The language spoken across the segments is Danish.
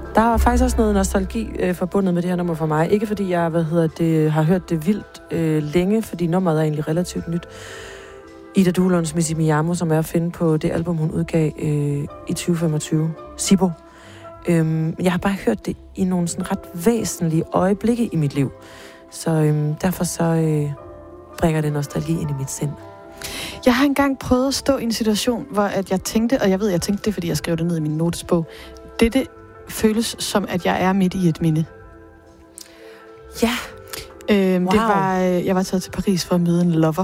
Der er faktisk også noget nostalgi forbundet med det her nummer for mig. Ikke fordi jeg, har hørt det vildt længe, fordi nummeret er egentlig relativt nyt. Ida Duelunds Missy Miyamo, som er at finde på det album, hun udgav i 2025. Sibo. Jeg har bare hørt det i nogle sådan ret væsentlige øjeblikke i mit liv. Så derfor bringer det nostalgi ind i mit sind. Jeg har engang prøvet at stå i en situation, hvor at jeg tænkte, og jeg tænkte det, fordi jeg skrev det ned i min notesbog. Det føles som, at jeg er midt i et minde. Ja. Wow. Jeg var taget til Paris for at møde en lover.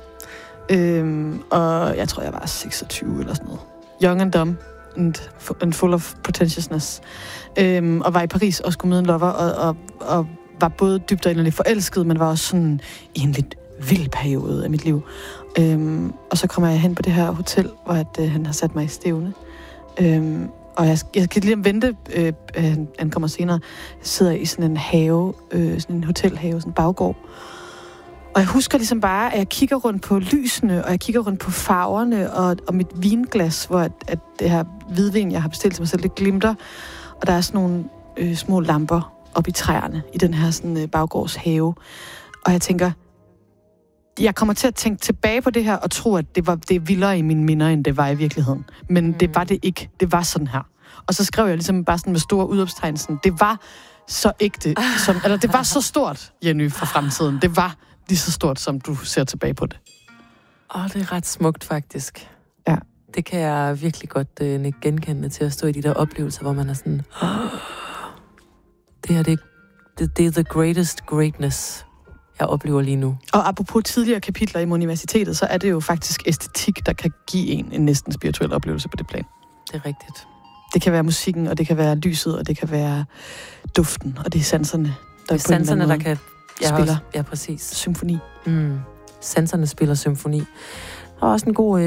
Og jeg tror, jeg var 26 eller sådan noget. Young and dumb and full of pretentiousness. Og var i Paris og skulle møde en lover, og var både dybt og inderligt forelsket, men var også sådan i en lidt vild periode af mit liv. Og så kommer jeg hen på det her hotel, hvor han har sat mig i stævne. Og jeg kan lige vente, han kommer senere, jeg sidder i sådan en have, sådan en hotelhave, sådan en baggård. Og jeg husker ligesom bare, at jeg kigger rundt på lysene, og jeg kigger rundt på farverne, og mit vinglas, hvor at det her hvidvin, jeg har bestilt til mig selv, det glimter. Og der er sådan nogle små lamper oppe i træerne, i den her sådan baggårdshave. Og jeg tænker, jeg kommer til at tænke tilbage på det her, og tro, at det er vildere i mine minder, end det var i virkeligheden. Men det var det ikke. Det var sådan her. Og så skrev jeg ligesom bare sådan med store udopstegn, sådan, det var så ægte, eller det var så stort, Jenny, for fremtiden. Det var lige så stort, som du ser tilbage på det. Det er ret smukt, faktisk. Ja. Det kan jeg virkelig godt genkende til at stå i de der oplevelser, hvor man er sådan, det her, det er the greatest greatness, jeg oplever lige nu. Og apropos tidligere kapitler i universitetet, så er det jo faktisk æstetik, der kan give en næsten spirituel oplevelse på det plan. Det er rigtigt. Det kan være musikken, og det kan være lyset, og det kan være duften, og det er sanserne, der det er sanserne, der kan spiller. Ja, præcis. Symfoni. Sanserne spiller symfoni. Og også en god,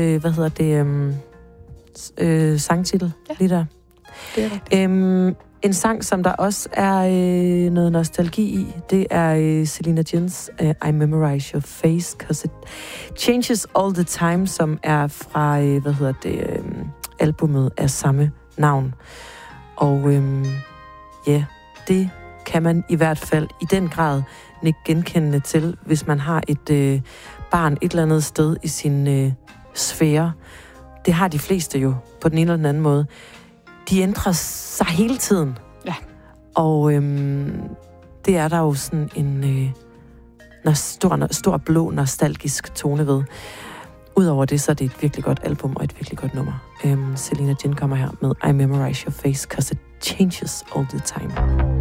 sangtitel lige der. Det er rigtigt. En sang, som der også er noget nostalgi i, det er Selena Jens, I Memorize Your Face, 'Cause It Changes All The Time, som er fra, albumet af samme navn. Og det kan man i hvert fald i den grad nikke genkendende til, hvis man har et barn et eller andet sted i sin sfære. Det har de fleste jo, på den ene eller den anden måde. De ændrer sig hele tiden. Ja. Og det er der jo sådan en stor blå nostalgisk tone ved. Udover det, så er det et virkelig godt album og et virkelig godt nummer. Selena Jin kommer her med I Memorize Your Face, 'Cause It Changes All The Time.